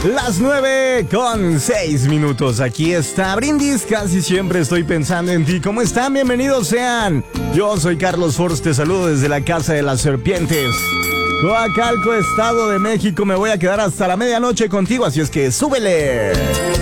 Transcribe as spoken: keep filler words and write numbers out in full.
Las nueve con seis minutos. Aquí está Brindis. Casi siempre estoy pensando en ti. ¿Cómo están? Bienvenidos sean. Yo soy Carlos Force. Te saludo desde la Casa de las Serpientes, Coacalco, Estado de México. Me voy a quedar hasta la medianoche contigo, así es que súbele.